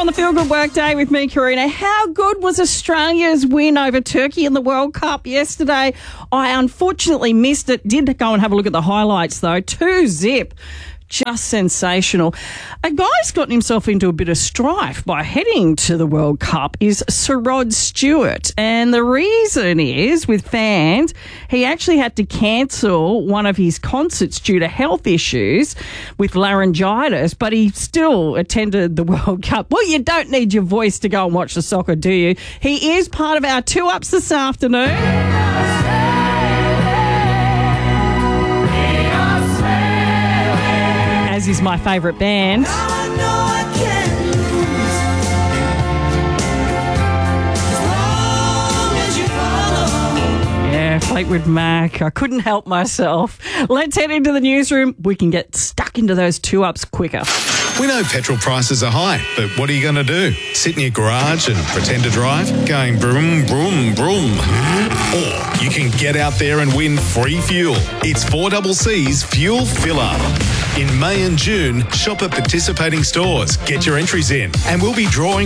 on the Feel Good Workday with me, Karina. How good was Australia's win over Turkey in the World Cup yesterday? I unfortunately missed it. Did go and have a look at the highlights, though. 2-0. Just sensational. A guy's gotten himself into a bit of strife by heading to the World Cup is Sir Rod Stewart. And the reason is, with fans, he actually had to cancel one of his concerts due to health issues with laryngitis, but he still attended the World Cup. Well, you don't need your voice to go and watch the soccer, do you? He is part of our 2-Ups this afternoon. As is my favourite band. Yeah, Fleetwood Mac. I couldn't help myself. Let's head into the newsroom. We can get stuck into those 2-Ups quicker. We know petrol prices are high, but what are you going to do? Sit in your garage and pretend to drive? Going broom, broom, broom. Or you can get out there and win free fuel. It's 4CC's Fuel Filler. In May and June, shop at participating stores, get your entries in, and we'll be drawing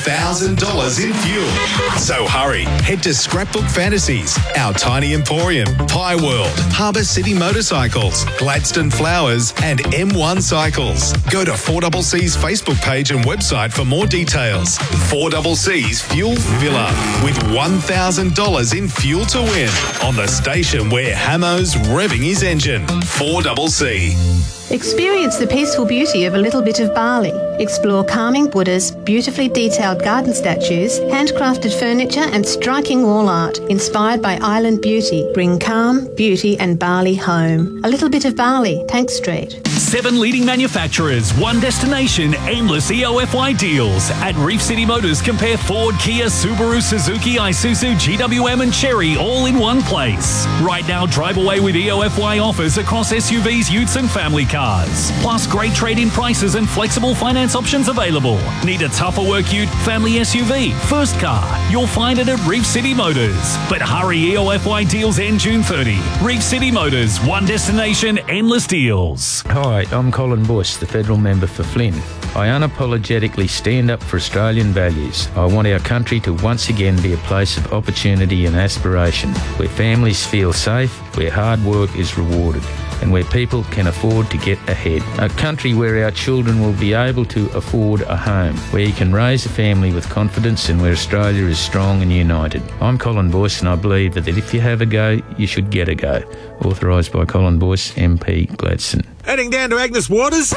$1,000 in fuel. So hurry, head to Scrapbook Fantasies, Our Tiny Emporium, Pie World, Harbour City Motorcycles, Gladstone Flowers, and M1 Cycles. Go to 4CC's Facebook page and website for more details. 4CC's Fuel Filler, with $1,000 in fuel to win on the station where Hamo's revving his engine. 4CC. Experience the peaceful beauty of a little bit of Bali. Explore calming Buddhas, beautifully detailed garden statues, handcrafted furniture and striking wall art inspired by island beauty. Bring calm, beauty and Bali home. A little bit of Bali, Tank Street. 7 leading manufacturers, one destination, endless EOFY deals. At Reef City Motors, compare Ford, Kia, Subaru, Suzuki, Isuzu, GWM and Chery all in one place. Right now, drive away with EOFY offers across SUVs, utes and family cars. Plus great trade-in prices and flexible finance options available. Need a tougher work ute, family SUV, first car? You'll find it at Reef City Motors. But hurry, EOFY deals end June 30. Reef City Motors, one destination, endless deals. Hi, I'm Colin Bush, the federal member for Flynn. I unapologetically stand up for Australian values. I want our country to once again be a place of opportunity and aspiration, where families feel safe, where hard work is rewarded, and where people can afford to get ahead. A country where our children will be able to afford a home, where you can raise a family with confidence and where Australia is strong and united. I'm Colin Boyce and I believe that if you have a go, you should get a go. Authorised by Colin Boyce, MP, Gladstone. Heading down to Agnes Waters?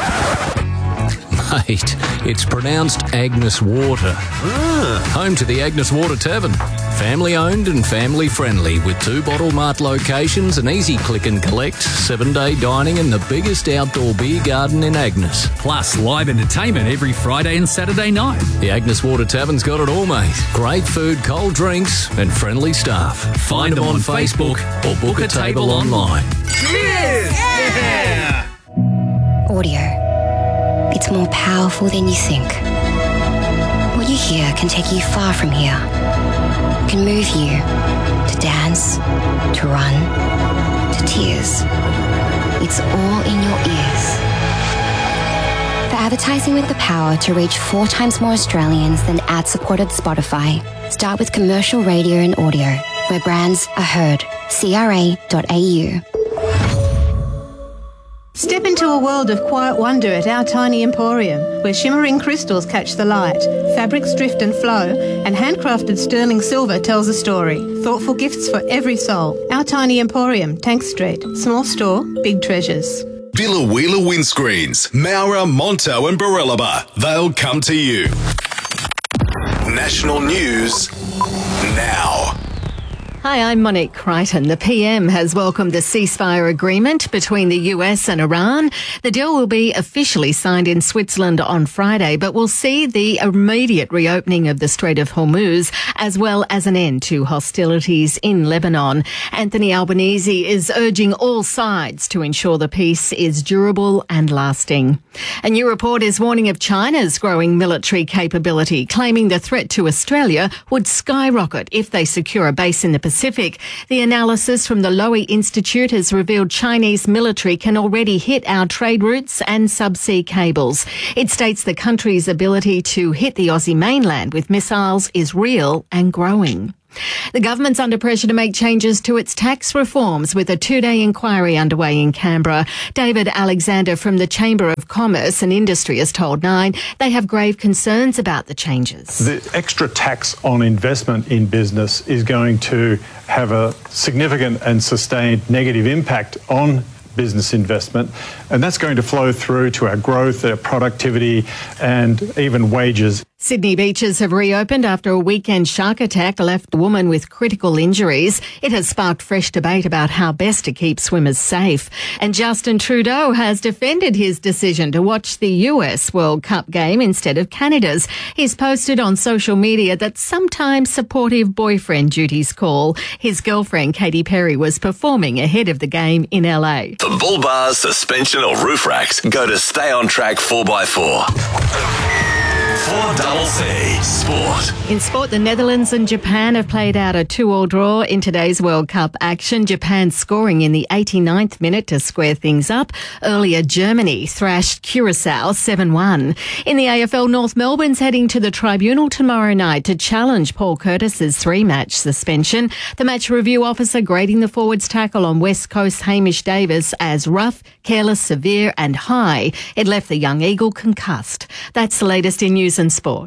Mate, it's pronounced Agnes Water. Home to the Agnes Water Tavern. Family owned and family friendly with 2 Bottle Mart locations, an easy click and collect, 7-day dining and the biggest outdoor beer garden in Agnes. Plus live entertainment every Friday and Saturday night. The Agnes Water Tavern's got it all, mate. Great food, cold drinks and friendly staff. Find them on Facebook or book a table online. Cheers! Yeah! Audio. It's more powerful than you think. What you hear can take you far from here. It can move you to dance, to run, to tears. It's all in your ears. For advertising with the power to reach 4 times more Australians than ad-supported Spotify, start with commercial radio and audio, where brands are heard. CRA.au. Step into a world of quiet wonder at Our Tiny Emporium, where shimmering crystals catch the light, fabrics drift and flow, and handcrafted sterling silver tells a story. Thoughtful gifts for every soul. Our Tiny Emporium, Tank Street. Small store, big treasures. Billa Windscreens, Maura, Monto and Barellaba. They'll come to you. National news now. Hi, I'm Monique Crichton. The PM has welcomed a ceasefire agreement between the US and Iran. The deal will be officially signed in Switzerland on Friday, but will see the immediate reopening of the Strait of Hormuz, as well as an end to hostilities in Lebanon. Anthony Albanese is urging all sides to ensure the peace is durable and lasting. A new report is warning of China's growing military capability, claiming the threat to Australia would skyrocket if they secure a base in the Pacific Pacific. The analysis from the Lowy Institute has revealed Chinese military can already hit our trade routes and subsea cables. It states the country's ability to hit the Aussie mainland with missiles is real and growing. The government's under pressure to make changes to its tax reforms with a 2-day inquiry underway in Canberra. David Alexander from the Chamber of Commerce and Industry has told Nine they have grave concerns about the changes. The extra tax on investment in business is going to have a significant and sustained negative impact on business investment, and that's going to flow through to our growth, our productivity and even wages. Sydney beaches have reopened after a weekend shark attack left a woman with critical injuries. It has sparked fresh debate about how best to keep swimmers safe. And Justin Trudeau has defended his decision to watch the US World Cup game instead of Canada's. He's posted on social media that sometimes supportive boyfriend duties call. His girlfriend Katy Perry was performing ahead of the game in LA. For bull bars, suspension or roof racks, go to Stay On Track 4x4. 4CC Sport. In sport, the Netherlands and Japan have played out a 2-2 draw in today's World Cup action. Japan scoring in the 89th minute to square things up. Earlier, Germany thrashed Curacao 7-1. In the AFL, North Melbourne's heading to the tribunal tomorrow night to challenge Paul Curtis's 3-match suspension. The match review officer grading the forwards tackle on West Coast Hamish Davis as rough, careless, severe and high. It left the young Eagle concussed. That's the latest in news and sport.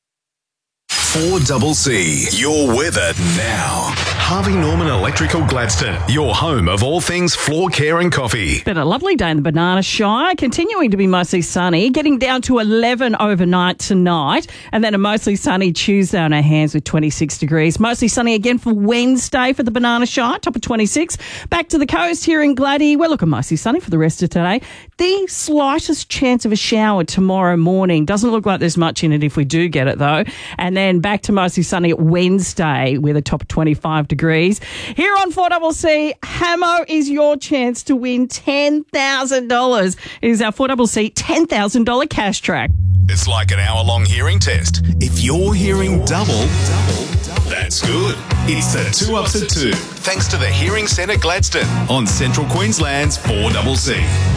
4CC, your weather now. Harvey Norman Electrical Gladstone, your home of all things floor care and coffee. Been a lovely day in the Banana Shire, continuing to be mostly sunny, getting down to 11 overnight tonight, and then a mostly sunny Tuesday on our hands with 26 degrees. Mostly sunny again for Wednesday for the Banana Shire, top of 26. Back to the coast here in Gladdy, we're looking mostly sunny for the rest of today. The slightest chance of a shower tomorrow morning. Doesn't look like there's much in it if we do get it though. And then back to mostly sunny at Wednesday with a top of 25 degrees. Here on 4CC, Hamo is your chance to win $10,000. It is our 4CC $10,000 cash track. It's like an hour-long hearing test. If you're hearing double, that's good. It's the 2 Ups at 2, thanks to the Hearing Centre Gladstone on Central Queensland's 4CC.